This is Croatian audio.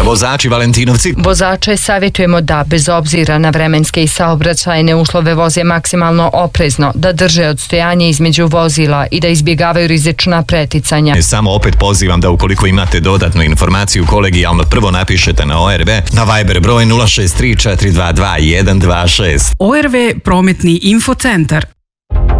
Vozači Valentinovci. Vozače savjetujemo da, bez obzira na vremenske i saobraćajne uslove, voze maksimalno oprezno, da drže odstojanje između vozila i da izbjegavaju rizična preticanja. Samo opet pozivam da ukoliko imate dodatnu informaciju kolegijalno prvo napišete na ORV na Viber broj 063 422 126. ORV prometni infocentar.